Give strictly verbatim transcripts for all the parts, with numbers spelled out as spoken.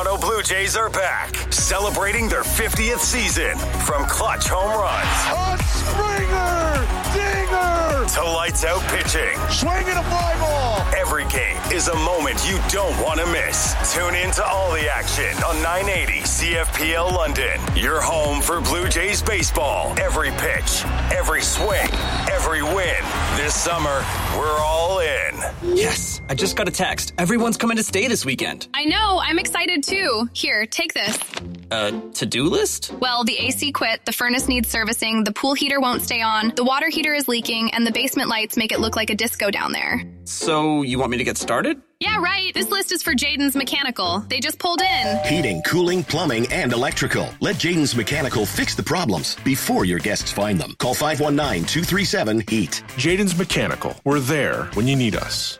Toronto Blue Jays are back, celebrating their fiftieth season. From clutch home runs, a Springer, dinger, to lights out pitching, swinging a fly ball. Every game is a moment you don't want to miss. Tune in to all the action on nine eighty C F P L London. Your home for Blue Jays baseball. Every pitch, every swing, every win. This summer, we're all in. Yes, I just got a text. Everyone's coming to stay this weekend. I know, I'm excited too. Here, take this. Uh, to-do list? Well, the A C quit, the furnace needs servicing, the pool heater won't stay on, the water heater is leaking, and the basement lights make it look like a disco down there. So, you want me to get started? Yeah, right. This list is for Jaden's Mechanical. They just pulled in. Heating, cooling, plumbing, and electrical. Let Jaden's Mechanical fix the problems before your guests find them. Call five one nine, two three seven, HEAT. Jaden's Mechanical. We're there when you need us.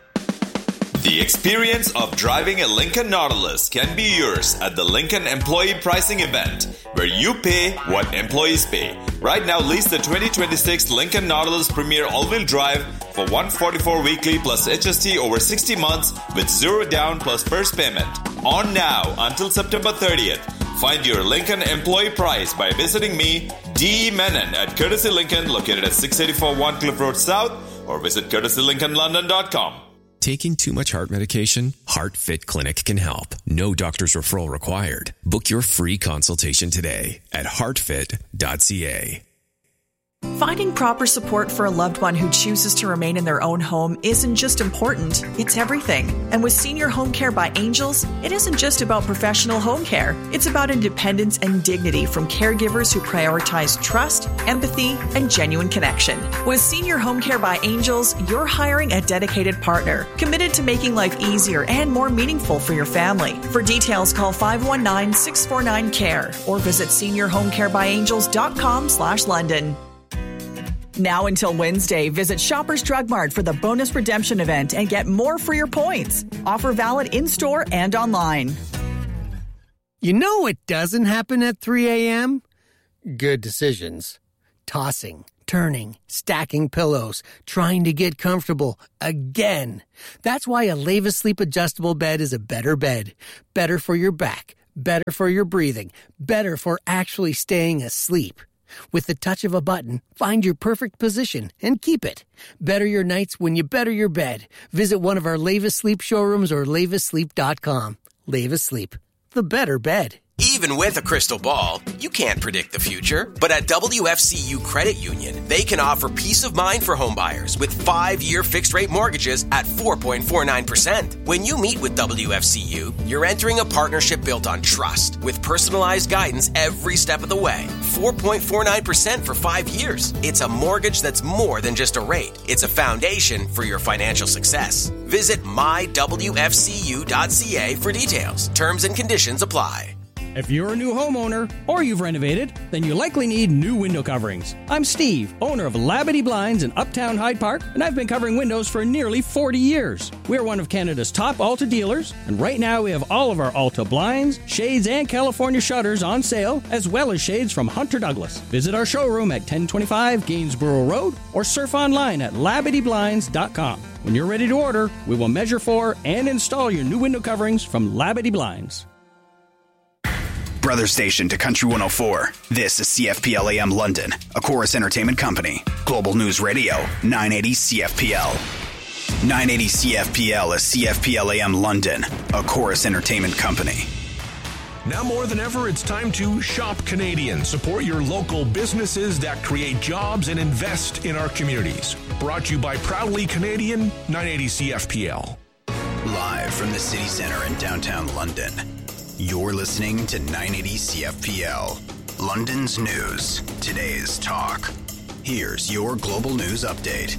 The experience of driving a Lincoln Nautilus can be yours at the Lincoln Employee Pricing Event, where you pay what employees pay. Right now, lease the twenty twenty-six Lincoln Nautilus Premier All-Wheel Drive for one hundred forty-four dollars weekly plus H S T over sixty months with zero down plus first payment. On now until September thirtieth. Find your Lincoln employee price by visiting me, D. Menon, at Courtesy Lincoln, located at six eighty-four One Cliff Road South, or visit courtesy lincoln london dot com. Taking too much heart medication? HeartFit Clinic can help. No doctor's referral required. Book your free consultation today at heart fit dot c a. Finding proper support for a loved one who chooses to remain in their own home isn't just important, it's everything. And with Senior Home Care by Angels, it isn't just about professional home care. It's about independence and dignity from caregivers who prioritize trust, empathy, and genuine connection. With Senior Home Care by Angels, you're hiring a dedicated partner, committed to making life easier and more meaningful for your family. For details, call five one nine, six four nine, C A R E or visit senior home care by angels dot com slash London. Now until Wednesday, visit Shoppers Drug Mart for the bonus redemption event and get more for your points. Offer valid in-store and online. You know what doesn't happen at three a.m.? Good decisions. Tossing, turning, stacking pillows, trying to get comfortable again. That's why a Leva Sleep Adjustable Bed is a better bed. Better for your back, better for your breathing, better for actually staying asleep. With the touch of a button, find your perfect position and keep it. Better your nights when you better your bed. Visit one of our Leva Sleep showrooms or leva sleep dot com. Leva Sleep, the better bed. Even with a crystal ball, you can't predict the future. But at W F C U Credit Union, they can offer peace of mind for homebuyers with five-year fixed-rate mortgages at four point four nine percent. When you meet with W F C U, you're entering a partnership built on trust with personalized guidance every step of the way. four point four nine percent for five years. It's a mortgage that's more than just a rate. It's a foundation for your financial success. Visit my w f c u dot c a for details. Terms and conditions apply. If you're a new homeowner or you've renovated, then you likely need new window coverings. I'm Steve, owner of Labadee Blinds in Uptown Hyde Park, and I've been covering windows for nearly forty years. We're one of Canada's top Alta dealers, and right now we have all of our Alta blinds, shades, and California shutters on sale, as well as shades from Hunter Douglas. Visit our showroom at ten twenty-five Gainsborough Road or surf online at labadee blinds dot com. When you're ready to order, we will measure for and install your new window coverings from Labadee Blinds. Brother station to Country one oh four. This is C F P L A M London, a Chorus Entertainment Company. Global News Radio, nine eighty C F P L. nine eighty C F P L is C F P L A M London, a Chorus Entertainment Company. Now more than ever, it's time to shop Canadian. Support your local businesses that create jobs and invest in our communities. Brought to you by Proudly Canadian, nine eighty C F P L. Live from the city center in downtown London, you're listening to nine eighty C F P L. London's news, today's talk. Here's your global news update.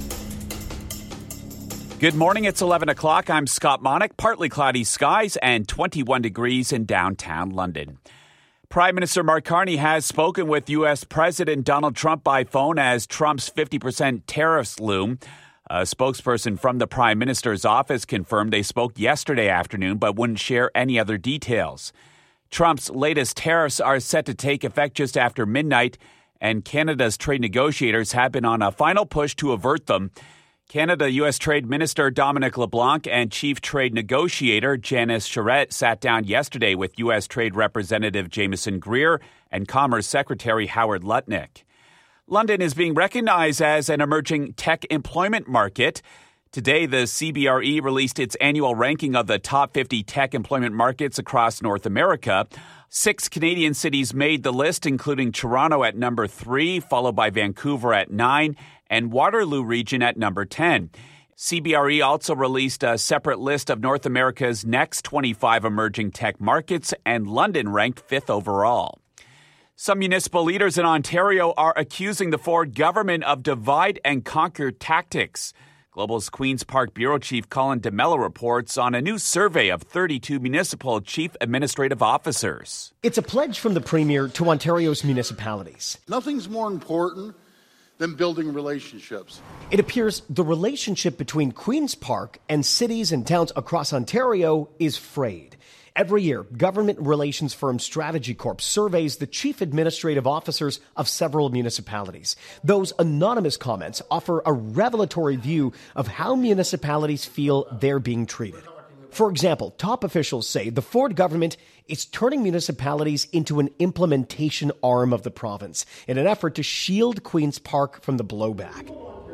Good morning, it's eleven o'clock. I'm Scott Monick. Partly cloudy skies and twenty-one degrees in downtown London. Prime Minister Mark Carney has spoken with U S President Donald Trump by phone as Trump's fifty percent tariffs loom. A spokesperson from the Prime Minister's office confirmed they spoke yesterday afternoon but wouldn't share any other details. Trump's latest tariffs are set to take effect just after midnight, and Canada's trade negotiators have been on a final push to avert them. Canada U S Trade Minister Dominic LeBlanc and Chief Trade Negotiator Janice Charette sat down yesterday with U S Trade Representative Jameson Greer and Commerce Secretary Howard Lutnick. London is being recognized as an emerging tech employment market. Today, the C B R E released its annual ranking of the top fifty tech employment markets across North America. Six Canadian cities made the list, including Toronto at number three, followed by Vancouver at nine, and Waterloo Region at number ten. C B R E also released a separate list of North America's next twenty-five emerging tech markets, and London ranked fifth overall. Some municipal leaders in Ontario are accusing the Ford government of divide-and-conquer tactics. Global's Queen's Park Bureau Chief Colin DeMello reports on a new survey of thirty-two municipal chief administrative officers. It's a pledge from the Premier to Ontario's municipalities. Nothing's more important than building relationships. It appears the relationship between Queen's Park and cities and towns across Ontario is frayed. Every year, government relations firm Strategy Corp surveys the chief administrative officers of several municipalities. Those anonymous comments offer a revelatory view of how municipalities feel they're being treated. For example, top officials say the Ford government is turning municipalities into an implementation arm of the province in an effort to shield Queen's Park from the blowback.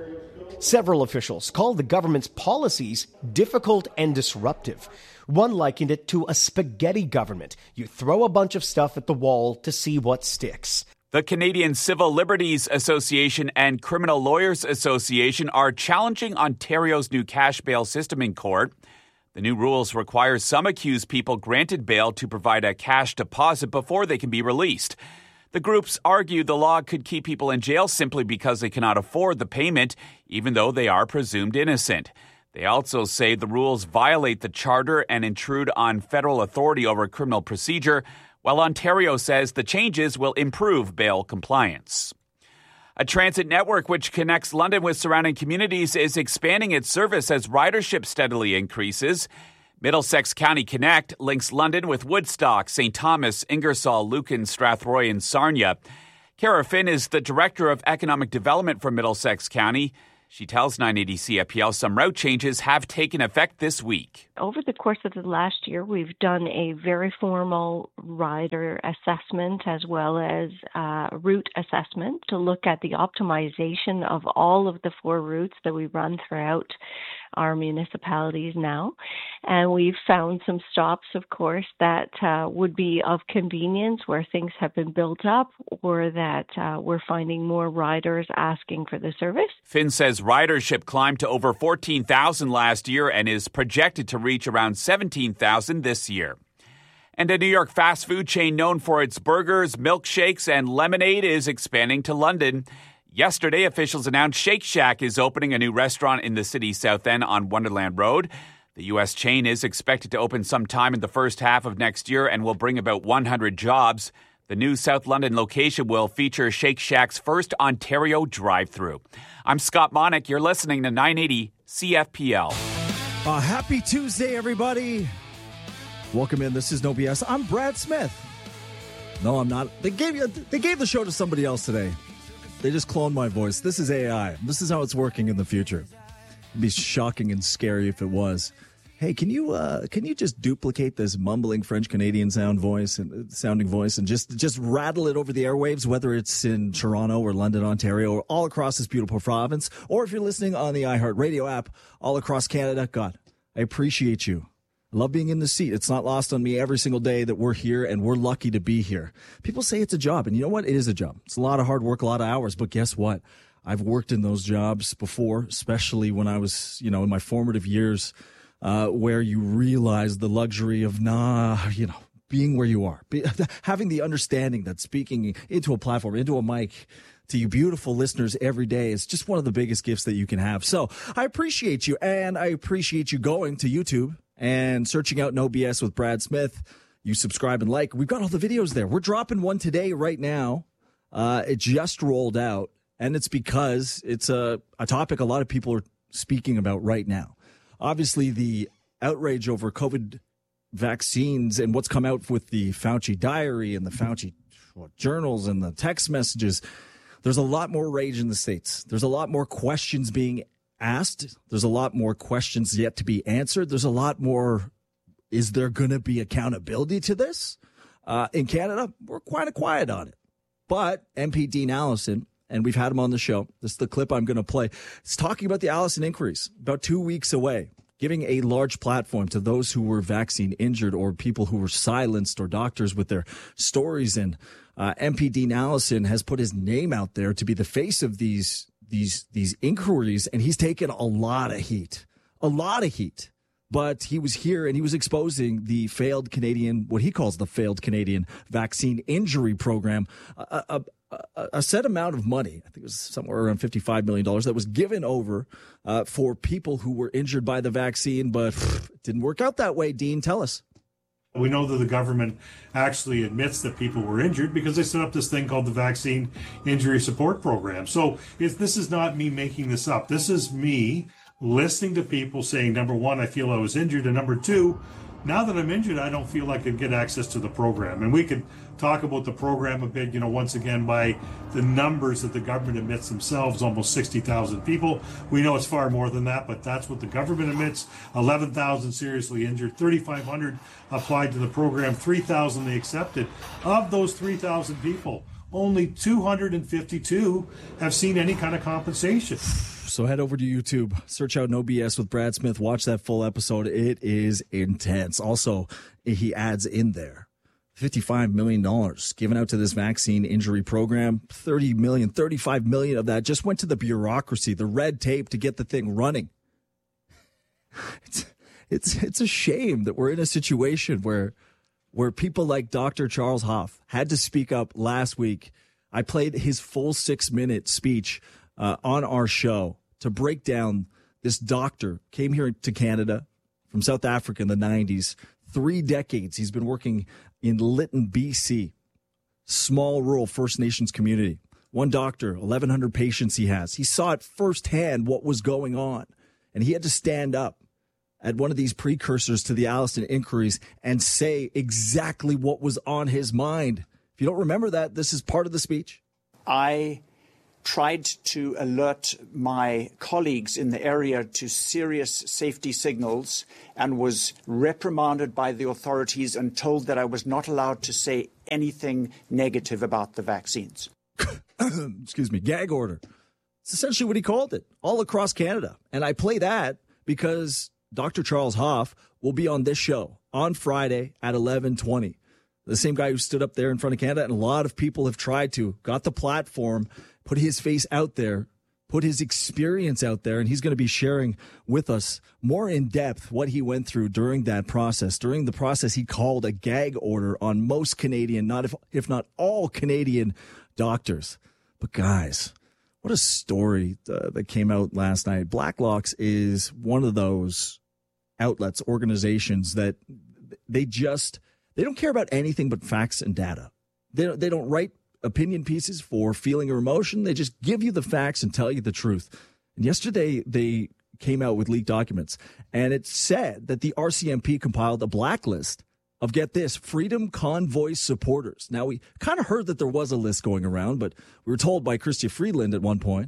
Several officials called the government's policies difficult and disruptive. One likened it to a spaghetti government. You throw a bunch of stuff at the wall to see what sticks. The Canadian Civil Liberties Association and Criminal Lawyers Association are challenging Ontario's new cash bail system in court. The new rules require some accused people granted bail to provide a cash deposit before they can be released. The groups argue the law could keep people in jail simply because they cannot afford the payment, even though they are presumed innocent. They also say the rules violate the Charter and intrude on federal authority over criminal procedure, while Ontario says the changes will improve bail compliance. A transit network which connects London with surrounding communities is expanding its service as ridership steadily increases. Middlesex County Connect links London with Woodstock, Saint Thomas, Ingersoll, Lucan, Strathroy, and Sarnia. Kara Finn is the Director of Economic Development for Middlesex County. She tells nine eighty C F P L some route changes have taken effect this week. Over the course of the last year, we've done a very formal rider assessment as well as uh, route assessment to look at the optimization of all of the four routes that we run throughout our municipalities now. And we've found some stops, of course, that uh, would be of convenience where things have been built up or that uh, we're finding more riders asking for the service. Finn says ridership climbed to over fourteen thousand last year and is projected to reach around seventeen thousand this year. And a New York fast food chain known for its burgers, milkshakes, and lemonade is expanding to London. Yesterday, officials announced Shake Shack is opening a new restaurant in the city's south end on Wonderland Road. The U S chain is expected to open sometime in the first half of next year and will bring about one hundred jobs. The new South London location will feature Shake Shack's first Ontario drive-thru. I'm Scott Monick. You're listening to nine eighty C F P L. Uh, happy Tuesday, everybody. Welcome in. This is No B S. I'm Brad Smith. No, I'm not. They gave you, they gave the show to somebody else today. They just cloned my voice. This is A I. This is how it's working in the future. It'd be shocking and scary if it was. Hey, can you uh, can you just duplicate this mumbling French Canadian sound voice and sounding voice and just just rattle it over the airwaves, whether it's in Toronto or London, Ontario, or all across this beautiful province, or if you're listening on the iHeartRadio app all across Canada? God, I appreciate you. I love being in the seat. It's not lost on me every single day that we're here and we're lucky to be here. People say it's a job, and you know what? It is a job. It's a lot of hard work, a lot of hours, but guess what? I've worked in those jobs before, especially when I was, you know, in my formative years, uh, where you realize the luxury of, nah, you know, being where you are, be, having the understanding that speaking into a platform, into a mic, to you beautiful listeners every day is just one of the biggest gifts that you can have. So I appreciate you, and I appreciate you going to YouTube and searching out No B S with Brad Smith. You subscribe and like. We've got all the videos there. We're dropping one today right now. Uh, it just rolled out, and it's because it's a, a topic a lot of people are speaking about right now. Obviously, the outrage over COVID vaccines and what's come out with the Fauci diary and the Fauci well, journals and the text messages, there's a lot more rage in the States. There's a lot more questions being asked. There's a lot more questions yet to be answered. There's a lot more. Is there going to be accountability to this? Uh, in Canada, we're quite quiet on it. But M P Dean Allison, and we've had him on the show. This is the clip I'm going to play. He's talking about the Allison inquiries, about two weeks away, giving a large platform to those who were vaccine injured or people who were silenced or doctors with their stories. And uh, M P Dean Allison has put his name out there to be the face of these these these inquiries, and he's taken a lot of heat, a lot of heat. But he was here and he was exposing the failed Canadian, what he calls the failed Canadian vaccine injury program, a, a, a, a set amount of money, I think it was somewhere around fifty-five million dollars, that was given over uh, for people who were injured by the vaccine. But pff, it didn't work out that way. Dean, tell us. We know that the government actually admits that people were injured because they set up this thing called the Vaccine Injury Support Program. So if this is not me making this up. This is me listening to people saying, number one, I feel I was injured, and number two, now that I'm injured, I don't feel like I could get access to the program. And we could talk about the program a bit, you know, once again, by the numbers that the government admits themselves, almost sixty thousand people. We know it's far more than that, but that's what the government admits. eleven thousand seriously injured, thirty-five hundred applied to the program, three thousand they accepted. Of those three thousand people, only two hundred fifty-two have seen any kind of compensation. So head over to YouTube, search out No B S with Brad Smith, watch that full episode. It is intense. Also, he adds in there fifty-five million dollars given out to this vaccine injury program. thirty million dollars, thirty-five million dollars of that just went to the bureaucracy, the red tape to get the thing running. It's it's it's a shame that we're in a situation where where people like Doctor Charles Hoff had to speak up last week. I played his full six-minute speech uh, on our show to break down this doctor. Came here to Canada from South Africa in the nineties. Three decades he's been working in Lytton, B C, small rural First Nations community. One doctor, eleven hundred patients he has. He saw it firsthand what was going on, and he had to stand up at one of these precursors to the Allison inquiries and say exactly what was on his mind. If you don't remember that, this is part of the speech. I tried to alert my colleagues in the area to serious safety signals and was reprimanded by the authorities and told that I was not allowed to say anything negative about the vaccines. Excuse me, gag order. It's essentially what he called it, all across Canada. And I play that because Doctor Charles Hoff will be on this show on Friday at eleven twenty. The same guy who stood up there in front of Canada, and a lot of people have tried to, got the platform, put his face out there, put his experience out there, and he's going to be sharing with us more in depth what he went through during that process. During the process, he called a gag order on most Canadian, not if, if not all Canadian doctors. But guys, what a story uh, that came out last night. Blacklocks is one of those outlets, organizations that they just, they don't care about anything but facts and data. They don't, they don't write opinion pieces for feeling or emotion. They just give you the facts and tell you the truth. And yesterday they came out with leaked documents, and it said that the R C M P compiled a blacklist of, get this, Freedom Convoy supporters. Now, we kind of heard that there was a list going around, but we were told by Chrystia Freeland at one point,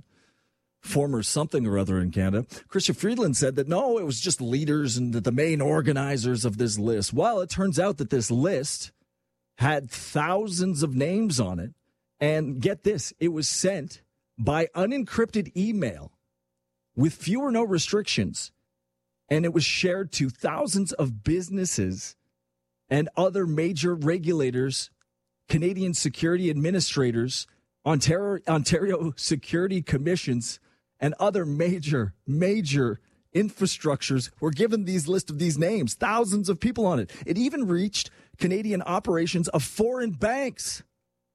former something or other in Canada, Chrystia Freeland said that, no, it was just leaders and the main organizers of this list. Well, it turns out that this list had thousands of names on it. And get this, it was sent by unencrypted email with few or no restrictions. And it was shared to thousands of businesses and other major regulators, Canadian security administrators, Ontario, Ontario security commissions, and other major, major infrastructures were given these list of these names, thousands of people on it. It even reached Canadian operations of foreign banks.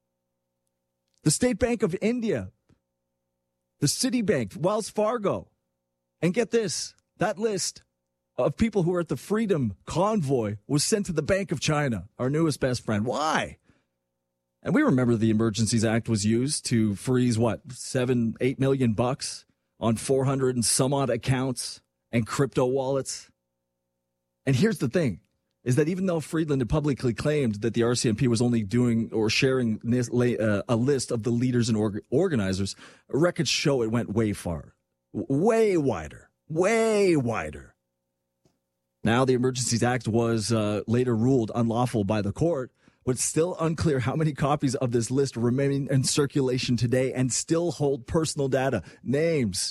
The State Bank of India, the Citibank, Wells Fargo. And get this, that list of people who are at the Freedom Convoy was sent to the Bank of China, our newest best friend. Why? And we remember the Emergencies Act was used to freeze, what, seven, eight million bucks on four hundred and some odd accounts and crypto wallets. And here's the thing, is that even though Freeland had publicly claimed that the R C M P was only doing or sharing this, uh, a list of the leaders and org- organizers, records show it went way far. Way wider. Way wider. Now, the Emergencies Act was uh, later ruled unlawful by the court, but it's still unclear how many copies of this list remain in circulation today and still hold personal data, names,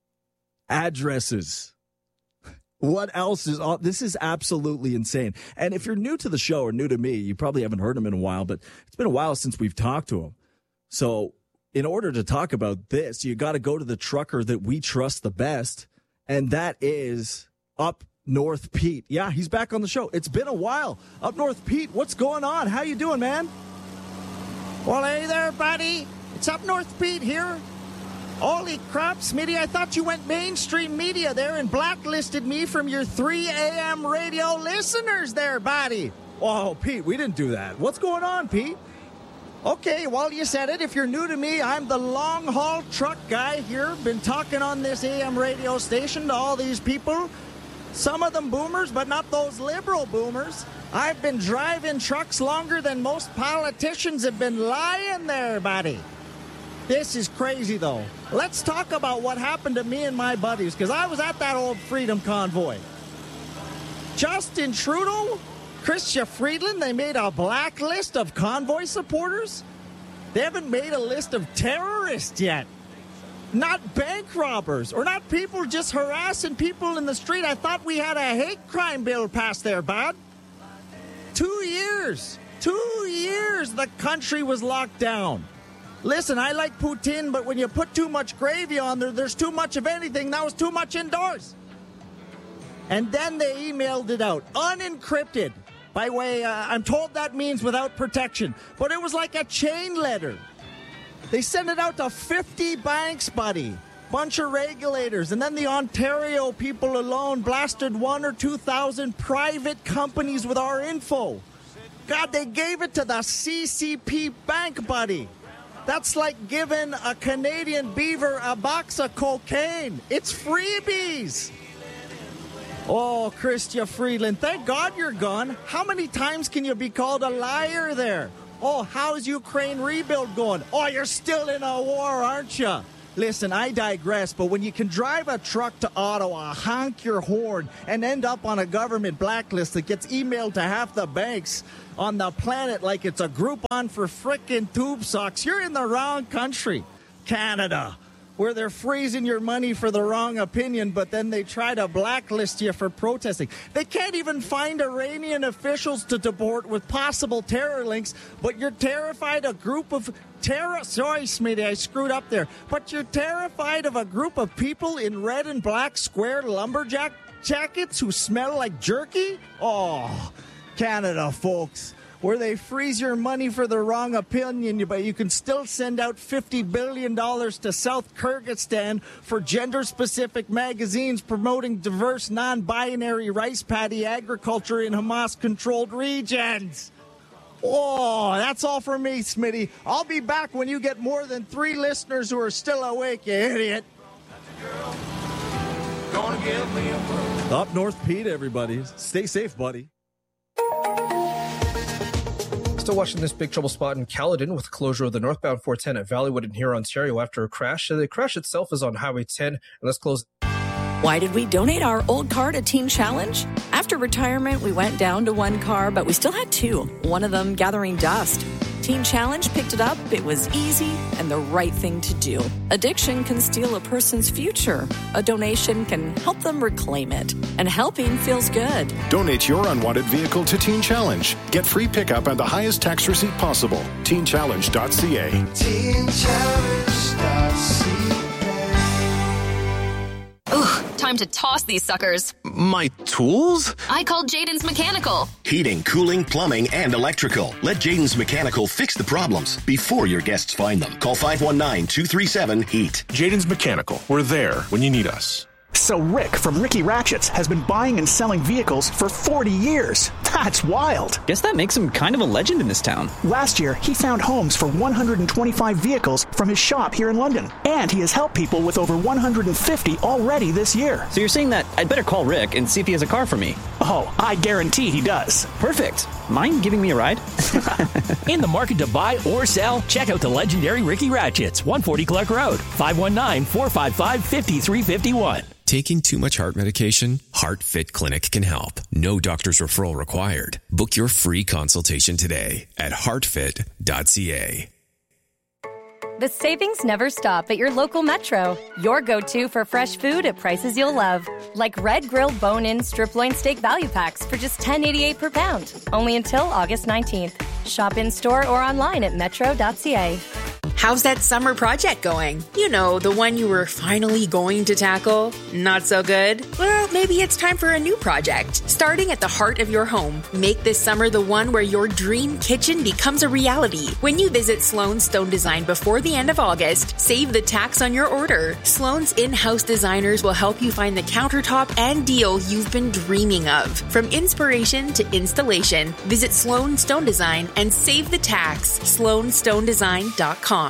addresses. What else is all? This is absolutely insane. And if you're new to the show or new to me, you probably haven't heard him in a while, but it's been a while since we've talked to him. So in order to talk about this, you got to go to the trucker that we trust the best, and that is Up North Pete. Yeah, he's back on the show. It's been a while. Up North Pete, what's going on? How you doing, man? Well, hey there, buddy. It's Up North Pete here. Holy crap, Smitty, I thought you went mainstream media there and blacklisted me from your three a.m. radio listeners there, buddy. Oh, Pete, we didn't do that. What's going on, Pete? Okay, well, you said it. If you're new to me, I'm the long-haul truck guy here. Been talking on this A M radio station to all these people. Some of them boomers, but not those liberal boomers. I've been driving trucks longer than most politicians have been lying there, buddy. This is crazy, though. Let's talk about what happened to me and my buddies, because I was at that old Freedom Convoy. Justin Trudeau, Chrystia Freeland, they made a blacklist of convoy supporters. They haven't made a list of terrorists yet. Not bank robbers, or not people just harassing people in the street. I thought we had a hate crime bill passed there, bud. Two years. Two years the country was locked down. Listen, I like poutine, but when you put too much gravy on there, there's too much of anything. That was too much indoors. And then they emailed it out, unencrypted. By way, uh, I'm told that means without protection. But it was like a chain letter. They sent it out to fifty banks, buddy. Bunch of regulators. And then the Ontario people alone blasted one or two thousand private companies with our info. God, they gave it to the C C P Bank, buddy. That's like giving a Canadian beaver a box of cocaine. It's freebies. Oh, Chrystia Freeland, thank God you're gone. How many times can you be called a liar there? Oh, how's Ukraine rebuild going? Oh, you're still in a war, aren't you? Listen, I digress, but when you can drive a truck to Ottawa, honk your horn, and end up on a government blacklist that gets emailed to half the banks on the planet like it's a Groupon for frickin' tube socks, you're in the wrong country. Canada, where they're freezing your money for the wrong opinion, but then they try to blacklist you for protesting. They can't even find Iranian officials to deport with possible terror links, but you're terrified a group of terror... Sorry, Smitty, I screwed up there. But you're terrified of a group of people in red and black square lumberjack jackets who smell like jerky? Oh, Canada, folks, where they freeze your money for the wrong opinion, but you can still send out fifty billion dollars to South Kyrgyzstan for gender-specific magazines promoting diverse, non-binary rice paddy agriculture in Hamas-controlled regions. Oh, that's all for me, Smitty. I'll be back when you get more than three listeners who are still awake, you idiot. Gonna give me a Up North Pete, everybody. Stay safe, buddy. Still watching this big trouble spot in Caledon with closure of the northbound four ten at Valleywood in here, Ontario after a crash. The crash itself is on Highway ten, and let's close. Why did we donate our old car to Teen Challenge? After retirement, we went down to one car, but we still had two, one of them gathering dust. Teen Challenge picked it up. It was easy and the right thing to do. Addiction can steal a person's future. A donation can help them reclaim it. And helping feels good. Donate your unwanted vehicle to Teen Challenge. Get free pickup and the highest tax receipt possible. teen challenge dot c a. teen challenge dot c a. Ugh, time to toss these suckers. My tools? I called Jaden's Mechanical. Heating, cooling, plumbing, and electrical. Let Jaden's Mechanical fix the problems before your guests find them. Call five one nine, two three seven, heat. Jaden's Mechanical. We're there when you need us. So Rick from Ricky Ratchets has been buying and selling vehicles for forty years. That's wild. Guess that makes him kind of a legend in this town. Last year, he found homes for one hundred twenty-five vehicles from his shop here in London. And he has helped people with over one hundred fifty already this year. So you're saying that I'd better call Rick and see if he has a car for me? Oh, I guarantee he does. Perfect. Mind giving me a ride? In the market to buy or sell? Check out the legendary Ricky Ratchets, one forty Clark Road, five one nine, four five five, five three five one. Taking too much heart medication? HeartFit Clinic can help. No doctor's referral required. Book your free consultation today at heart fit dot c a. The savings never stop at your local Metro. Your go-to for fresh food at prices you'll love. Like Red Grill Bone-In Strip Loin Steak Value Packs for just ten eighty-eight per pound. Only until August nineteenth. Shop in-store or online at metro dot c a. How's that summer project going? You know, the one you were finally going to tackle? Not so good? Well, maybe it's time for a new project. Starting at the heart of your home. Make this summer the one where your dream kitchen becomes a reality. When you visit Sloan Stone Design before the end of August, save the tax on your order. Sloan's in-house designers will help you find the countertop and deal you've been dreaming of. From inspiration to installation, visit Sloan Stone Design and save the tax. sloan stone design dot com.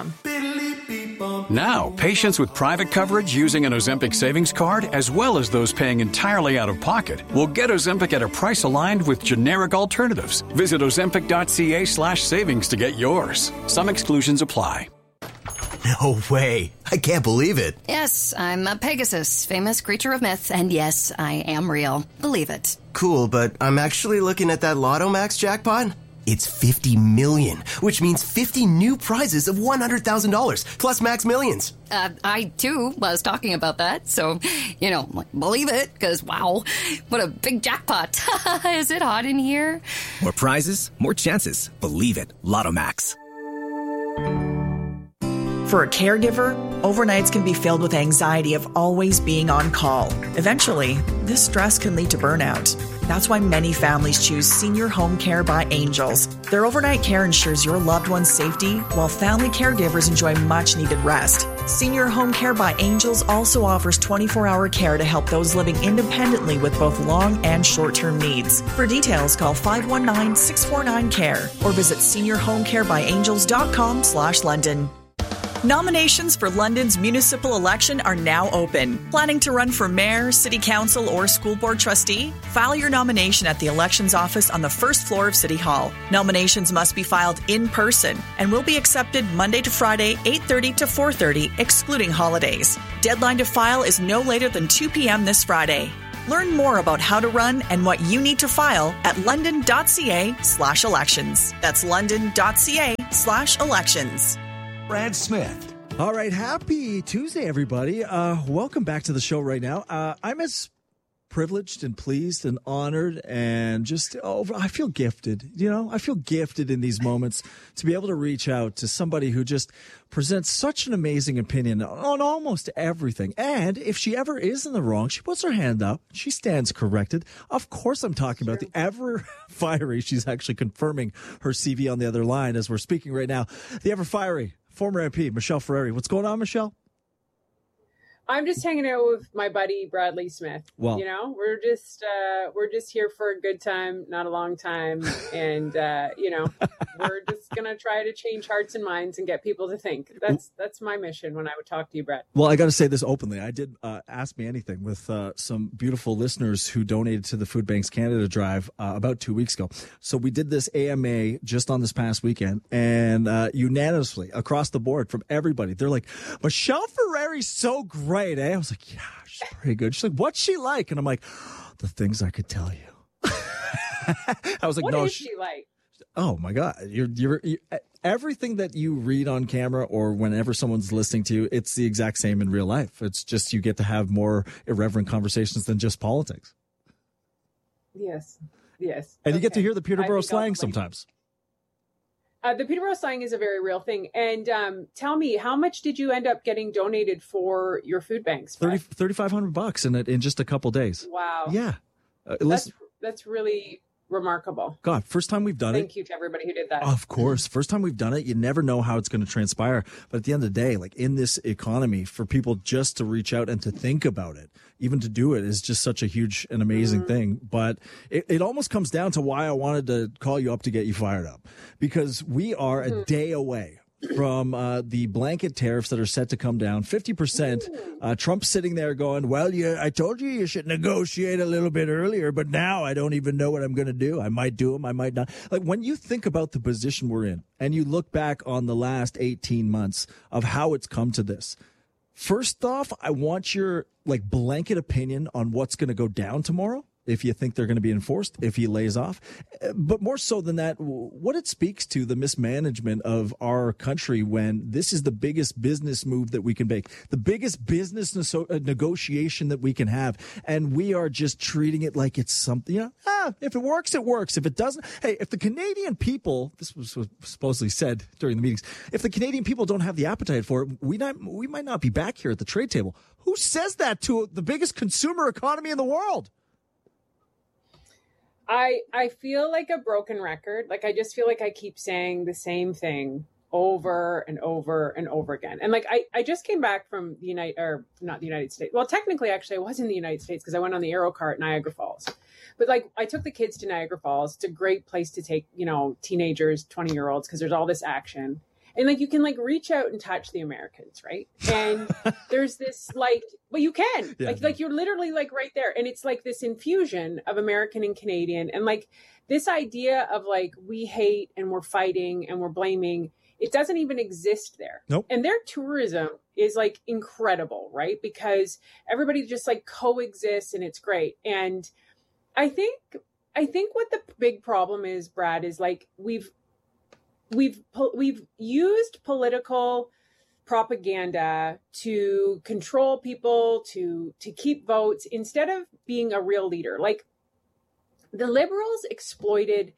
Now, patients with private coverage using an Ozempic savings card, as well as those paying entirely out of pocket, will get Ozempic at a price aligned with generic alternatives. Visit ozempic dot c a slash savings to get yours. Some exclusions apply. No way. I can't believe it. Yes, I'm a Pegasus, famous creature of myth, and yes, I am real. Believe it. Cool, but I'm actually looking at that Lotto Max jackpot. It's fifty million, which means fifty new prizes of one hundred thousand dollars, plus Max Millions. Uh, I, too, was talking about that, so, you know, like, believe it, because, wow, what a big jackpot. Is it hot in here? More prizes, more chances. Believe it. Lotto Max. For a caregiver, overnights can be filled with anxiety of always being on call. Eventually, this stress can lead to burnout. That's why many families choose Senior Home Care by Angels. Their overnight care ensures your loved one's safety, while family caregivers enjoy much-needed rest. Senior Home Care by Angels also offers twenty-four hour care to help those living independently with both long and short-term needs. For details, call five one nine, six four nine, C A R E or visit senior home care by angels dot com slash London. Nominations for London's municipal election are now open. Planning to run for mayor, city council, or school board trustee? File your nomination at the elections office on the first floor of City Hall. Nominations must be filed in person and will be accepted Monday to Friday, eight thirty to four thirty, excluding holidays. Deadline to file is no later than two p.m. this Friday. Learn more about how to run and what you need to file at london dot c a slash elections. That's london dot c a slash elections. Brad Smith. All right, happy Tuesday, everybody. Uh, welcome back to the show right now. Uh, I'm as privileged and pleased and honored and just, oh, I feel gifted. You know, I feel gifted in these moments to be able to reach out to somebody who just presents such an amazing opinion on almost everything. And if she ever is in the wrong, she puts her hand up. She stands corrected. Of course, I'm talking about the ever fiery. She's actually confirming her C V on the other line as we're speaking right now. The ever fiery former M P, Michelle Ferreri. What's going on, Michelle? I'm just hanging out with my buddy Bradley Smith. Well, you know, we're just uh, we're just here for a good time, not a long time, and uh, you know, we're just gonna try to change hearts and minds and get people to think. That's that's my mission when I would talk to you, Brad. Well, I got to say this openly. I did uh, Ask Me Anything with uh, some beautiful listeners who donated to the Food Banks Canada drive uh, about two weeks ago. So we did this A M A just on this past weekend, and uh, unanimously across the board from everybody, they're like, Michelle Ferreri's so great. Eh? I was like, yeah, she's pretty good. She's like, what's she like? And I'm like, the things I could tell you. I was like, what no. is she like? Oh my God. You're, you're, you everything that you read on camera or whenever someone's listening to you, it's the exact same in real life. It's just, you get to have more irreverent conversations than just politics. Yes. Yes. And okay. you get to hear the Peterborough slang like sometimes. Uh, the Peterborough slang is a very real thing. And um, tell me, how much did you end up getting donated for your food banks? thirty, thirty-five hundred bucks in it in just a couple days. Wow. Yeah. Uh, that's, that's really remarkable. God, first time we've done Thank it. you to everybody who did that. Of course. First time we've done it, you never know how it's going to transpire. But at the end of the day, like in this economy, for people just to reach out and to think about it, even to do it is just such a huge and amazing mm-hmm. thing. But it, it almost comes down to why I wanted to call you up to get you fired up, because we are mm-hmm. a day away from uh, the blanket tariffs that are set to come down fifty percent. Uh, Trump's sitting there going, well, yeah, I told you you should negotiate a little bit earlier, but now I don't even know what I'm going to do. I might do them, I might not. Like when you think about the position we're in and you look back on the last eighteen months of how it's come to this, first off, I want your like blanket opinion on what's going to go down tomorrow. If you think they're going to be enforced, if he lays off. But more so than that, what it speaks to the mismanagement of our country when this is the biggest business move that we can make, the biggest business ne- negotiation that we can have. And we are just treating it like it's something, you know, ah, if it works, it works. If it doesn't, hey, if the Canadian people, this was supposedly said during the meetings, if the Canadian people don't have the appetite for it, we not, we might not be back here at the trade table. Who says that to the biggest consumer economy in the world? I I feel like a broken record. Like I just feel like I keep saying the same thing over and over and over again. And like I, I just came back from the United or not the United States. Well, technically, actually, I was in the United States because I went on the Aero Car at Niagara Falls. But like I took the kids to Niagara Falls. It's a great place to take, you know, teenagers, twenty year olds, because there's all this action. And like you can like reach out and touch the Americans, right? And there's this like, well, you can yeah. like like you're literally like right there, and it's like this infusion of American and Canadian, and like this idea of like we hate and we're fighting and we're blaming. It doesn't even exist there. Nope. And their tourism is like incredible, right? Because everybody just like coexists and it's great. And I think I think what the big problem is, Brad, is like we've. We've we've used political propaganda to control people, to to keep votes, instead of being a real leader. Like the Liberals exploited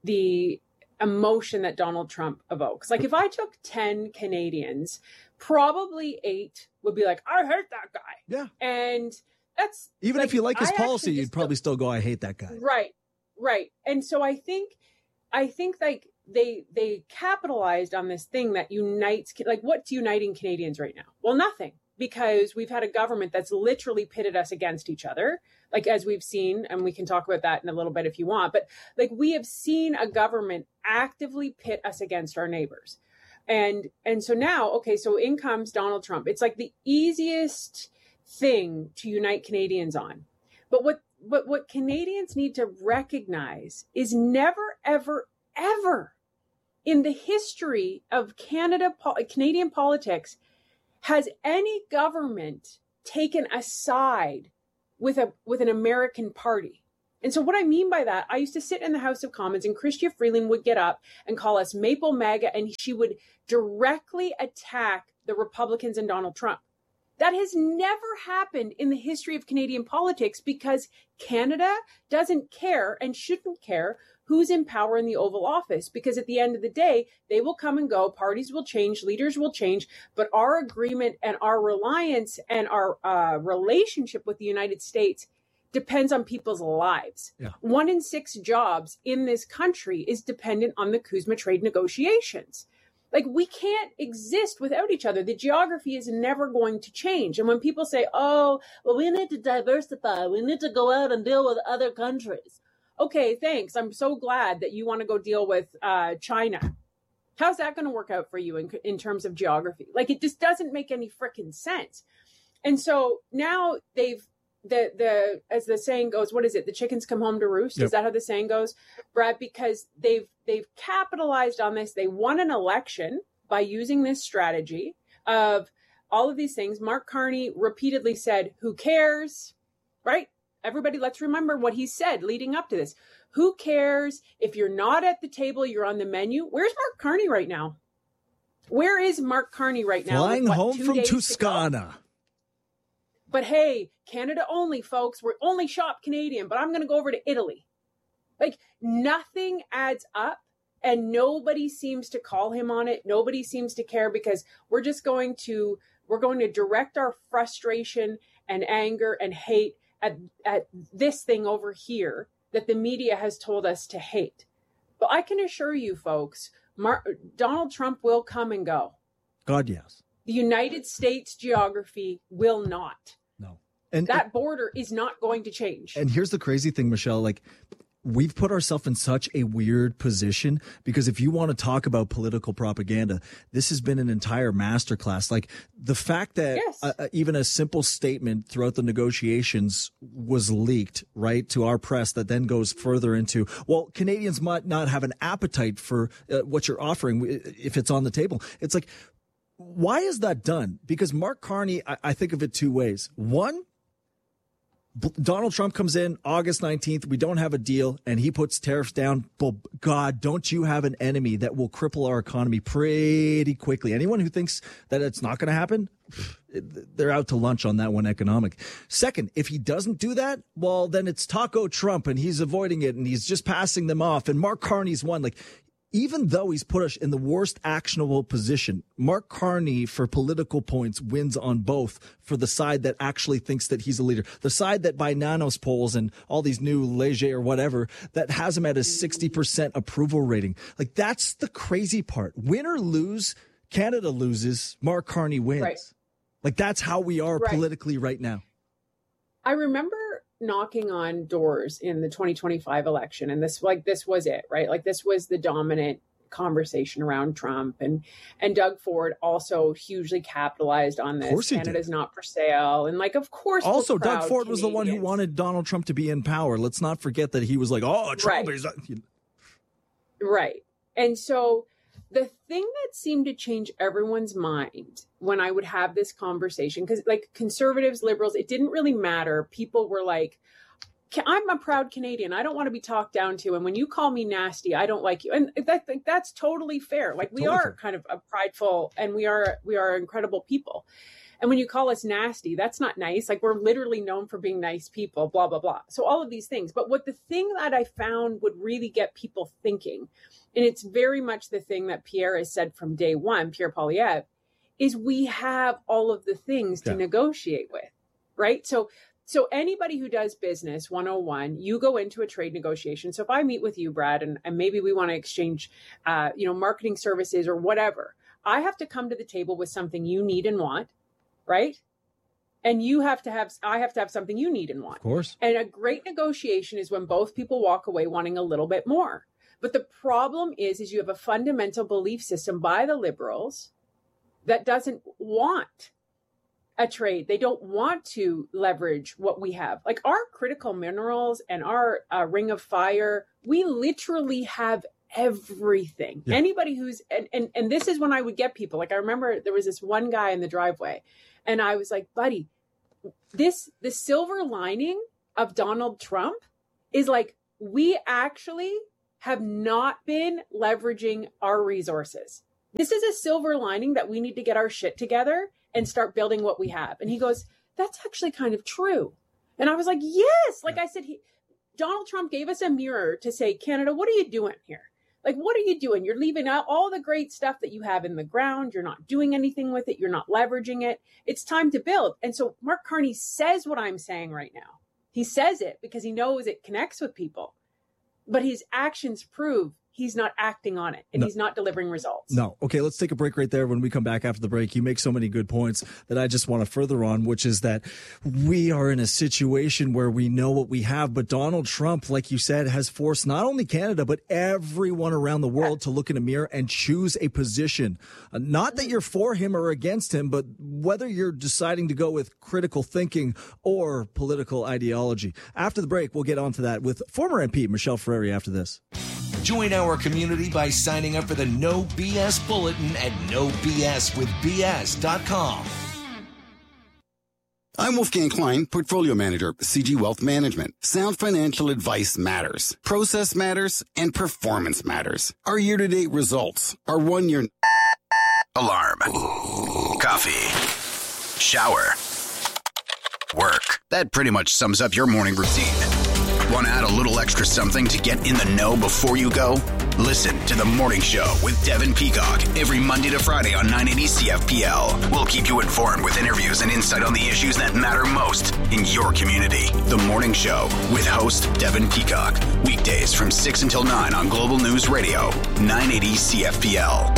the emotion that Donald Trump evokes. Like if I took ten Canadians, probably eight would be like, I hate that guy. Yeah. And that's even like, if you like his I policy, you'd probably still go, I hate that guy. Right. Right. And so I think I think like they they capitalized on this thing that unites, like what's uniting Canadians right now? Well, nothing, because we've had a government that's literally pitted us against each other, like as we've seen, and we can talk about that in a little bit if you want, but like we have seen a government actively pit us against our neighbors. And and so now, okay, so in comes Donald Trump. It's like the easiest thing to unite Canadians on. But what but what Canadians need to recognize is never, ever, ever in the history of Canada, Canadian politics, has any government taken a side with a with an American party. And so what I mean by that, I used to sit in the House of Commons and Chrystia Freeland would get up and call us Maple MAGA, and she would directly attack the Republicans and Donald Trump. That has never happened in the history of Canadian politics, because Canada doesn't care and shouldn't care who's in power in the Oval Office, because at the end of the day, they will come and go, parties will change, leaders will change, but our agreement and our reliance and our uh, relationship with the United States depends on people's lives. Yeah. One in six jobs in this country is dependent on the CUSMA trade negotiations. Like, we can't exist without each other. The geography is never going to change. And when people say, oh, well, we need to diversify, we need to go out and deal with other countries. Okay, thanks. I'm so glad that you want to go deal with uh, China. How's that going to work out for you in, in terms of geography? Like, it just doesn't make any freaking sense. And so now they've, the, the, as the saying goes, what is it? The chickens come home to roost. Yep. Is that how the saying goes, Brad? Because they've, they've capitalized on this. They won an election by using this strategy of all of these things. Mark Carney repeatedly said, who cares? Right? Everybody, let's remember what he said leading up to this. Who cares if you're not at the table, you're on the menu? Where's Mark Carney right now? Where is Mark Carney right now? Flying What, home from Toscana. To but hey, Canada only, folks. We're only shop Canadian, but I'm going to go over to Italy. Like, nothing adds up, and nobody seems to call him on it. Nobody seems to care, because we're just going to, we're going to direct our frustration and anger and hate at, at this thing over here. that the media has told us to hate. But I can assure you, folks, Mar- Donald Trump will come and go. God, yes. The United States geography will not. No. And that and, border is not going to change. And here's the crazy thing, Michelle, like, we've put ourselves in such a weird position because if you want to talk about political propaganda, this has been an entire masterclass. Like the fact that yes. uh, even a simple statement throughout the negotiations was leaked, right, to our press that then goes further into, well, Canadians might not have an appetite for uh, what you're offering if it's on the table. It's like, why is that done? Because Mark Carney, I, I think of it two ways. One, Donald Trump comes in August nineteenth. We don't have a deal, and he puts tariffs down. But God, don't you have an enemy that will cripple our economy pretty quickly? Anyone who thinks that it's not going to happen, they're out to lunch on that one economic. Second, if he doesn't do that, well, then it's Taco Trump, and he's avoiding it, and he's just passing them off. And Mark Carney's one. Like, even though he's put us in the worst actionable position, Mark Carney, for political points, wins on both for the side that actually thinks that he's a leader. The side that by Nanos polls and all these new Leger or whatever, that has him at a sixty percent approval rating. Like, that's the crazy part. Win or lose, Canada loses, Mark Carney wins. Right. Like, that's how we are right. politically right now. I remember knocking on doors in the twenty twenty-five election, and this like this was it, right? Like, this was the dominant conversation around Trump, and and Doug Ford also hugely capitalized on this. Of course he Canada's did. not for sale, and like, of course, also Doug Ford Canadians. was the one who wanted Donald Trump to be in power. Let's not forget that he was like, oh, Trump right. is right. And so the thing that seemed to change everyone's mind when I would have this conversation, because like conservatives, liberals, it didn't really matter. People were like, I'm a proud Canadian. I don't want to be talked down to. And when you call me nasty, I don't like you. And that, that's totally fair. Like, we totally are fair. Kind of a prideful, and we are, we are incredible people. And when you call us nasty, that's not nice. Like, we're literally known for being nice people, blah, blah, blah. So all of these things. But what the thing that I found would really get people thinking, and it's very much the thing that Pierre has said from day one, Pierre Poilievre, is we have all of the things to yeah. negotiate with, right? So So anybody who does business one oh one, you go into a trade negotiation. So if I meet with you, Brad, and, and maybe we want to exchange, uh, you know, marketing services or whatever, I have to come to the table with something you need and want, right? And you have to have, I have to have something you need and want. Of course. And a great negotiation is when both people walk away wanting a little bit more. But the problem is, is you have a fundamental belief system by the Liberals that doesn't want a trade. They don't want to leverage what we have. Like, our critical minerals and our uh, ring of fire, we literally have everything. Yeah. Anybody who's, and, and, and this is when I would get people, like, I remember there was this one guy in the driveway, and I was like, buddy, this, the silver lining of Donald Trump is like, we actually have not been leveraging our resources. This is a silver lining that we need to get our shit together and start building what we have. And he goes, that's actually kind of true. And I was like, yes. Like I said, he, Donald Trump gave us a mirror to say, Canada, what are you doing here? Like, what are you doing? You're leaving out all the great stuff that you have in the ground. You're not doing anything with it. You're not leveraging it. It's time to build. And so Mark Carney says what I'm saying right now. He says it because he knows it connects with people. But his actions prove he's not acting on it, and no. he's not delivering results. No. Okay, let's take a break right there. When we come back after the break, you make so many good points that I just want to further on, which is that we are in a situation where we know what we have, but Donald Trump, like you said, has forced not only Canada, but everyone around the world yeah. to look in a mirror and choose a position. Uh, not that you're for him or against him, but whether you're deciding to go with critical thinking or political ideology. After the break, we'll get on to that with former M P Michelle Frary after this. Join our community by signing up for the No B S Bulletin at no b s with b s dot com. I'm Wolfgang Klein, Portfolio Manager, C G Wealth Management. Sound financial advice matters. Process matters, and performance matters. Our year-to-date results, our one-year alarm, coffee, shower, work. That pretty much sums up your morning routine. Want to add a little extra something to get in the know before you go? Listen to The Morning Show with Devin Peacock every Monday to Friday on nine eighty C F P L. We'll keep you informed with interviews and insight on the issues that matter most in your community. The Morning Show with host Devin Peacock. Weekdays from six until nine on Global News Radio, nine eighty C F P L.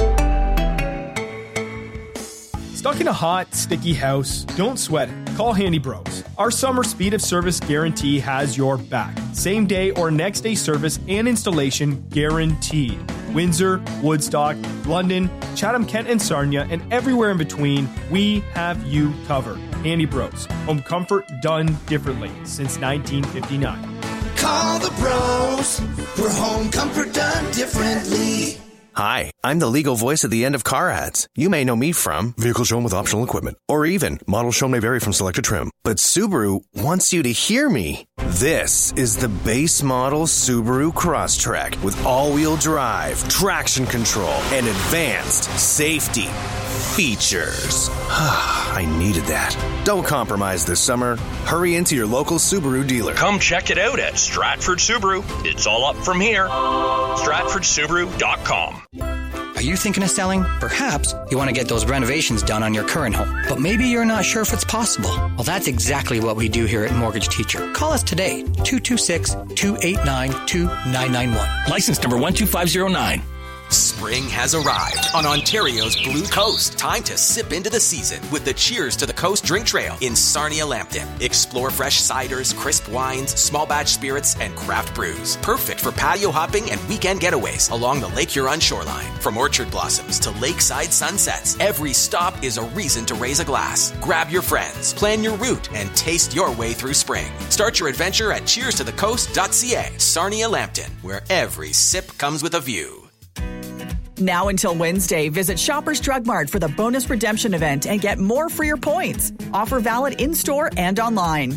Stuck in a hot, sticky house? Don't sweat it. Call Handy Bros. Our summer speed of service guarantee has your back. Same day or next day service and installation guaranteed. Windsor, Woodstock, London, Chatham, Kent, and Sarnia, and everywhere in between, we have you covered. Handy Bros. Home comfort done differently since nineteen fifty-nine. Call the bros for home comfort done differently. Hi, I'm the legal voice at the end of car ads. You may know me from vehicle shown with optional equipment, or even model shown may vary from selected trim. But Subaru wants you to hear me. This is the base model Subaru Crosstrek with all-wheel drive, traction control, and advanced safety features. I needed that. Don't compromise this summer. Hurry into your local Subaru dealer. Come check it out at Stratford Subaru. It's all up from here. Stratford Subaru dot com. Are you thinking of selling? Perhaps you want to get those renovations done on your current home, but maybe you're not sure if it's possible. Well, that's exactly what we do here at Mortgage Teacher. Call us today, two two six, two eight nine, two nine nine one. License number one two five zero nine. Spring has arrived on Ontario's Blue Coast. Time to sip into the season with the Cheers to the Coast drink trail in Sarnia Lambton. Explore fresh ciders, crisp wines, small batch spirits, and craft brews. Perfect for patio hopping and weekend getaways along the Lake Huron shoreline. From orchard blossoms to lakeside sunsets, every stop is a reason to raise a glass. Grab your friends, plan your route, and taste your way through spring. Start your adventure at cheers to the coast dot c a. Sarnia Lambton, where every sip comes with a view. Now until Wednesday, visit Shoppers Drug Mart for the bonus redemption event and get more for your points. Offer valid in-store and online.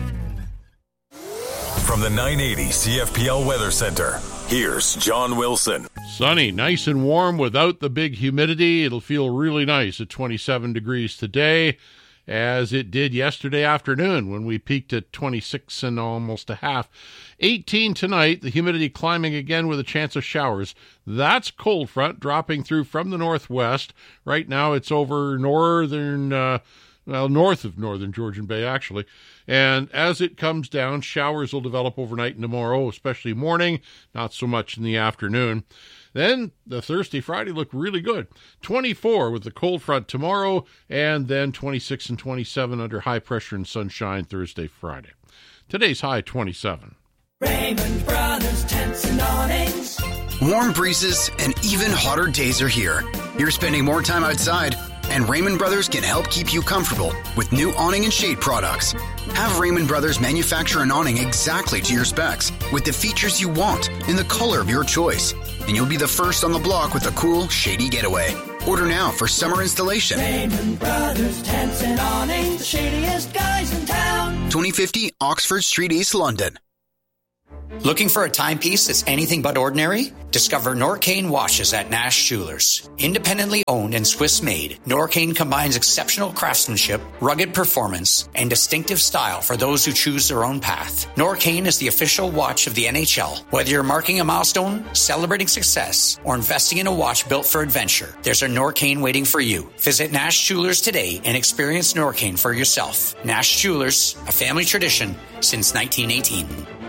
From the nine eighty C F P L Weather Center, here's John Wilson. Sunny, nice and warm without the big humidity. It'll feel really nice at twenty-seven degrees today, as it did yesterday afternoon when we peaked at twenty-six and almost a half. eighteen tonight, the humidity climbing again with a chance of showers. That's cold front dropping through from the northwest. Right now it's over northern, uh, well, north of northern Georgian Bay, actually. And as it comes down, showers will develop overnight and tomorrow, especially morning, not so much in the afternoon. Then the Thursday, Friday look really good. twenty-four with the cold front tomorrow, and then twenty-six and twenty-seven under high pressure and sunshine Thursday, Friday. Today's high twenty-seven. Raymond Brothers Tents and Awnings. Warm breezes and even hotter days are here. You're spending more time outside, and Raymond Brothers can help keep you comfortable with new awning and shade products. Have Raymond Brothers manufacture an awning exactly to your specs with the features you want in the color of your choice. And you'll be the first on the block with a cool, shady getaway. Order now for summer installation. Raymond Brothers Tents and Awnings, the shadiest guys in town. twenty fifty Oxford Street, East London. Looking for a timepiece that's anything but ordinary? Discover Norcane watches at Nash Jewelers. Independently owned and Swiss-made, Norcane combines exceptional craftsmanship, rugged performance, and distinctive style for those who choose their own path. Norcane is the official watch of the N H L. Whether you're marking a milestone, celebrating success, or investing in a watch built for adventure, there's a Norcane waiting for you. Visit Nash Jewelers today and experience Norcane for yourself. Nash Jewelers, a family tradition since nineteen eighteen.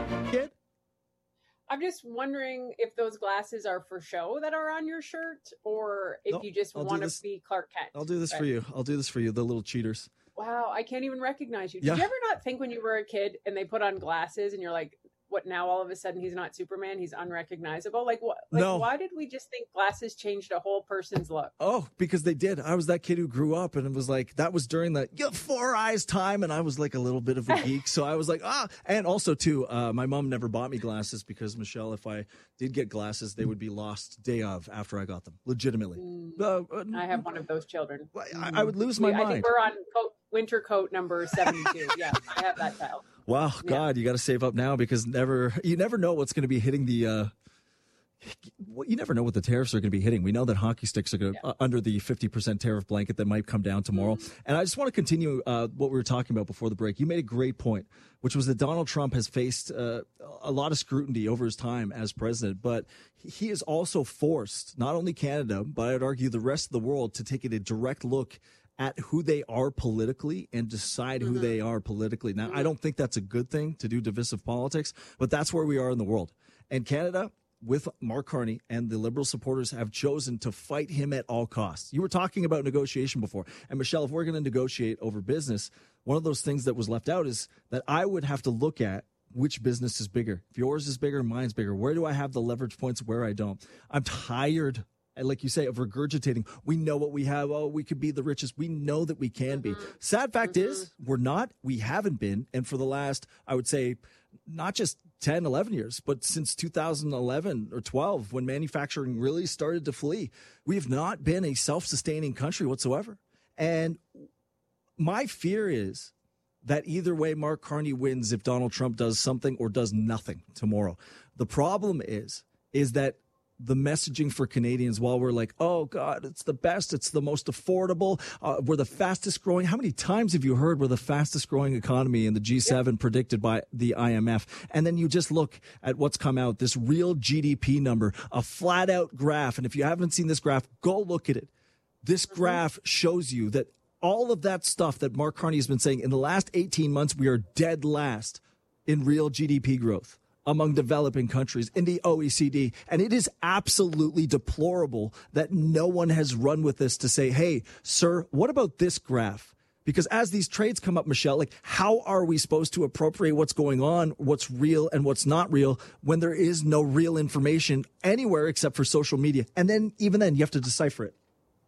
I'm just wondering if those glasses are for show that are on your shirt, or if No, you just I'll do want to this- be Clark Kent. I'll do this But- for you. I'll do this for you, the little cheaters. Wow, I can't even recognize you. Yeah. Did you ever not think when you were a kid and they put on glasses and you're like, what, now all of a sudden he's not Superman, he's unrecognizable? Like, what? Like, No. why did we just think glasses changed a whole person's look? Oh, because they did. I was that kid who grew up, and it was like, that was during the you have four eyes time, and I was like a little bit of a geek. So I was like, ah. And also, too, uh, my mom never bought me glasses because, Michelle, if I did get glasses, they would be lost day of after I got them, legitimately. Mm, Uh, uh, I have one of those children. I, I would lose my We- mind. I think we're on coat, winter coat number seventy-two. Yeah, I have that child. Wow, God, you got to save up now because never you never know what's going to be hitting the uh, well, you never know what the tariffs are going to be hitting. We know that hockey sticks are going to, yeah. uh, under the fifty percent tariff blanket that might come down tomorrow. Mm-hmm. And I just want to continue uh, what we were talking about before the break. You made a great point, which was that Donald Trump has faced uh, a lot of scrutiny over his time as president, but he is also forced, not only Canada, but I'd argue the rest of the world, to take a direct look at who they are politically and decide mm-hmm. who they are politically. Now, mm-hmm. I don't think that's a good thing to do divisive politics, but that's where we are in the world. And Canada, with Mark Carney and the Liberal supporters, have chosen to fight him at all costs. You were talking about negotiation before. And Michelle, if we're going to negotiate over business, one of those things that was left out is that I would have to look at which business is bigger. If yours is bigger, mine's bigger. Where do I have the leverage points where I don't? I'm tired, like you say, of regurgitating. We know what we have. Oh, we could be the richest. We know that we can mm-hmm. be. Sad fact mm-hmm. is we're not. We haven't been. And for the last, I would say, not just ten, eleven years, but since two thousand eleven or twelve, when manufacturing really started to flee, we have not been a self-sustaining country whatsoever. And my fear is that either way, Mark Carney wins if Donald Trump does something or does nothing tomorrow. The problem is, is that the messaging for Canadians, while we're like, oh, God, it's the best, it's the most affordable, uh, we're the fastest growing. How many times have you heard we're the fastest growing economy in the G seven yep. predicted by the I M F? And then you just look at what's come out, this real G D P number, a flat out graph. And if you haven't seen this graph, go look at it. This mm-hmm. graph shows you that all of that stuff that Mark Carney has been saying, in the last eighteen months, we are dead last in real G D P growth among developing countries in the O E C D. And it is absolutely deplorable that no one has run with this to say, hey, sir, what about this graph? Because as these trades come up, Michelle, like, how are we supposed to appropriate what's going on, what's real and what's not real, when there is no real information anywhere except for social media? And then even then, you have to decipher it.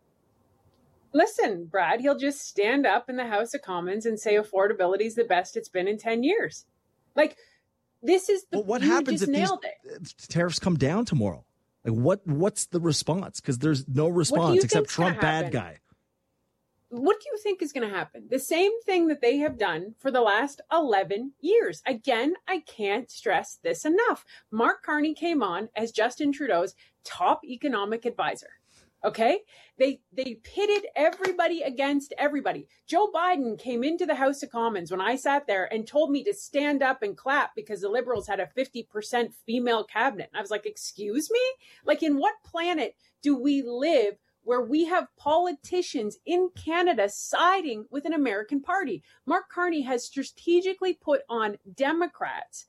Listen, Brad, he'll just stand up in the House of Commons and say affordability is the best it's been in ten years. Like, this is the, well, what you happens just if nailed these it. tariffs come down tomorrow? Like, what, what's the response? Because there's no response except Trump bad guy. What do you think is going to happen? The same thing that they have done for the last eleven years. Again, I can't stress this enough. Mark Carney came on as Justin Trudeau's top economic advisor. Okay, they they pitted everybody against everybody. Joe Biden came into the House of Commons when I sat there and told me to stand up and clap because the Liberals had a fifty percent female cabinet. And I was like, excuse me? Like, in what planet do we live where we have politicians in Canada siding with an American party? Mark Carney has strategically put on Democrats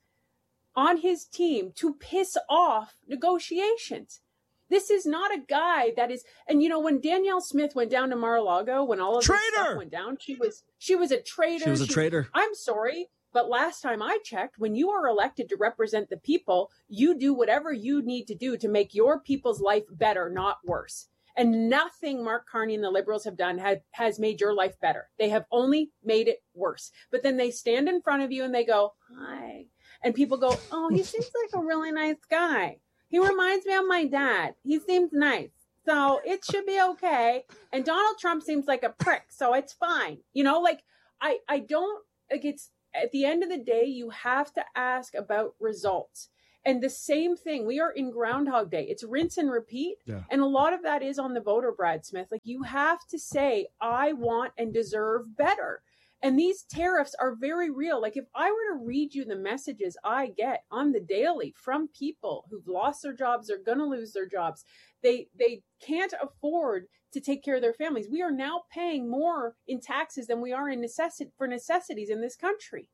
on his team to piss off negotiations. This is not a guy that is, and you know, when Danielle Smith went down to Mar-a-Lago, when all of this stuff went down, she was she was a traitor. She was a she, traitor. I'm sorry, but last time I checked, when you are elected to represent the people, you do whatever you need to do to make your people's life better, not worse. And nothing Mark Carney and the Liberals have done has, has made your life better. They have only made it worse. But then they stand in front of you and they go, hi. And people go, oh, he seems like a really nice guy. He reminds me of my dad. He seems nice. So it should be okay. And Donald Trump seems like a prick. So it's fine. You know, like, I, I don't, like, it's, at the end of the day, you have to ask about results. And the same thing, we are in Groundhog Day. It's rinse and repeat. Yeah. And a lot of that is on the voter, Brad Smith. Like, you have to say, I want and deserve better. And these tariffs are very real. Like, if I were to read you the messages I get on the daily from people who've lost their jobs, are going to lose their jobs, they they can't afford to take care of their families. We are now paying more in taxes than we are in necessi- for necessities in this country.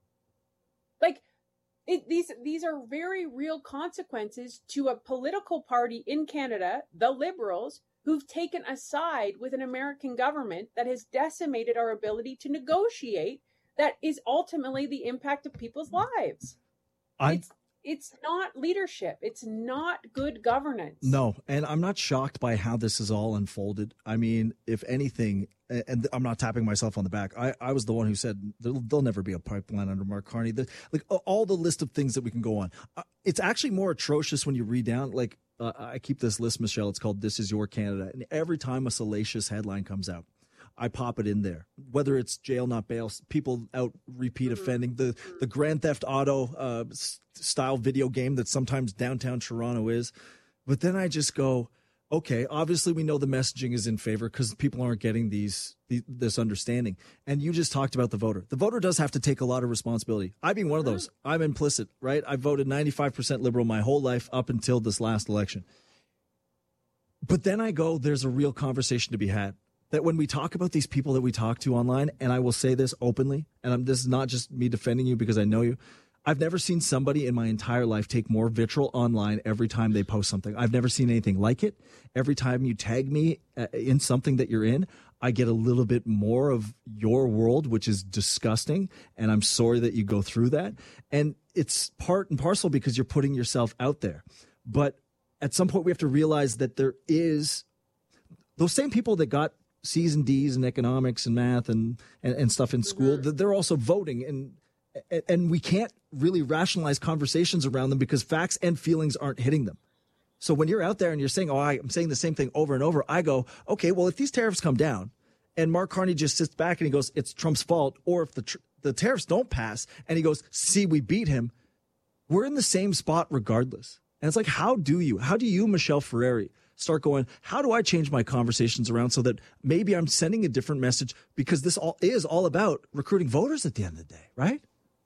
Like, it, these these are very real consequences to a political party in Canada, the Liberals, who've taken a side with an American government that has decimated our ability to negotiate. That is ultimately the impact of people's lives. I'm, it's, it's not leadership. It's not good governance. No, and I'm not shocked by how this is all unfolded. I mean, if anything, and I'm not tapping myself on the back, I, I was the one who said there'll, there'll never be a pipeline under Mark Carney. The, like all the list of things that we can go on. Uh, it's actually more atrocious when you read down, like, Uh, I keep this list, Michelle. It's called This Is Your Canada. And every time a salacious headline comes out, I pop it in there. Whether it's jail, not bail, people out repeat mm-hmm. offending, the, the Grand Theft Auto uh, style video game that sometimes downtown Toronto is. But then I just go, okay, obviously we know the messaging is in favor because people aren't getting these, these this understanding. And you just talked about the voter. The voter does have to take a lot of responsibility. I being one of those. I'm implicit, right? I voted ninety-five percent liberal my whole life up until this last election. But then I go, there's a real conversation to be had. That when we talk about these people that we talk to online, and I will say this openly, and I'm, this is not just me defending you because I know you, I've never seen somebody in my entire life take more vitriol online every time they post something. I've never seen anything like it. Every time you tag me in something that you're in, I get a little bit more of your world, which is disgusting. And I'm sorry that you go through that. And it's part and parcel because you're putting yourself out there. But at some point we have to realize that there is those same people that got C's and D's in economics and math and, and, and stuff in school, mm-hmm. they're also voting. And And we can't really rationalize conversations around them because facts and feelings aren't hitting them. So when you're out there and you're saying, oh, I'm saying the same thing over and over, I go, okay, well, if these tariffs come down and Mark Carney just sits back and he goes, it's Trump's fault, or if the tr- the tariffs don't pass and he goes, see, we beat him, we're in the same spot regardless. And it's like, how do you, how do you, Michelle Ferreri, start going, how do I change my conversations around so that maybe I'm sending a different message, because this all is all about recruiting voters at the end of the day, right?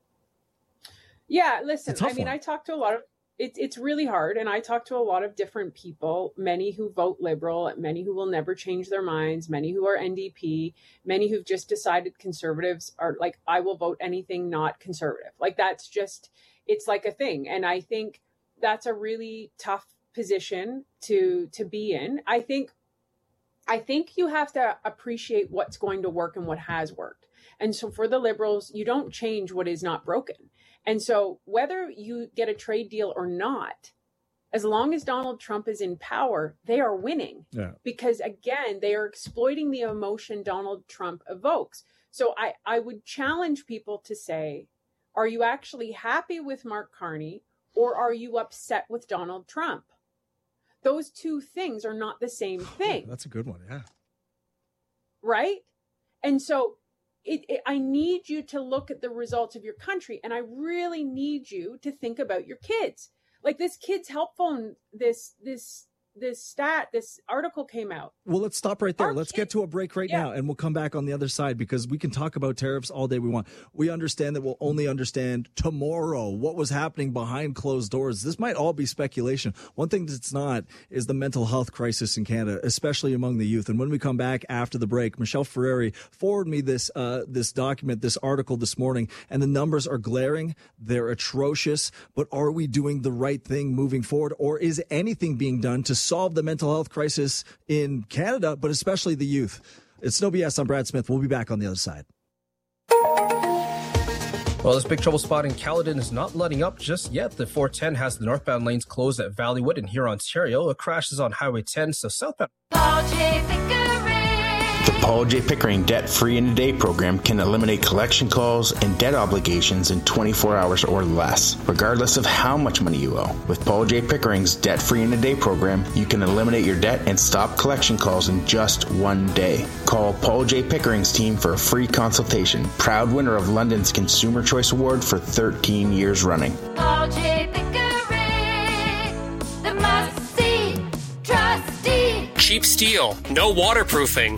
Yeah, listen, I mean, one. I talk to a lot of, it, it's really hard. And I talk to a lot of different people, many who vote liberal, many who will never change their minds, many who are N D P, many who've just decided conservatives are like, I will vote anything not conservative. Like that's just, it's like a thing. And I think that's a really tough position to, to be in. I think, I think you have to appreciate what's going to work and what has worked. And so for the liberals, you don't change what is not broken. And so whether you get a trade deal or not, as long as Donald Trump is in power, they are winning. Yeah. Because again, they are exploiting the emotion Donald Trump evokes. So I, I would challenge people to say, are you actually happy with Mark Carney or are you upset with Donald Trump? Those two things are not the same thing. That's a good one. Yeah. Right. And so It, it, I need you to look at the results of your country, and I really need you to think about your kids. Like this Kids Help Phone, this this this stat, this article came out. Well, let's stop right there. Our let's kids, get to a break right yeah. now, and we'll come back on the other side because we can talk about tariffs all day we want. We understand that we'll only understand tomorrow what was happening behind closed doors. This might all be speculation. One thing that's not is the mental health crisis in Canada, especially among the youth. And when we come back after the break, Michelle Ferreri forwarded me this uh, this document, this article this morning, and the numbers are glaring. They're atrocious. But are we doing the right thing moving forward, or is anything being done to solve the mental health crisis in Canada, but especially the youth? It's No B S. I'm Brad Smith. We'll be back on the other side. Well, this big trouble spot in Caledon is not letting up just yet. The four ten has the northbound lanes closed at Valleywood in here, Ontario. A crash is on Highway ten, so southbound. Paul J. Pickering. The Paul J. Pickering Debt Free in a Day program can eliminate collection calls and debt obligations in twenty-four hours or less, regardless of how much money you owe. With Paul J. Pickering's Debt Free in a Day program, you can eliminate your debt and stop collection calls in just one day. Call Paul J. Pickering's team for a free consultation. Proud winner of London's Consumer Choice Award for thirteen years running. Paul J. Pickering, the must-see trustee. Cheap steel, no waterproofing,